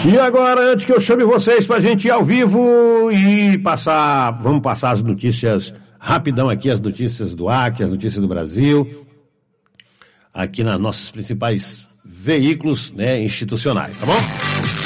E agora, antes que eu chame vocês pra gente ir ao vivo e vamos passar as notícias rapidão aqui, as notícias do Acre, as notícias do Brasil, aqui nas nossos principais veículos, né, institucionais, tá bom?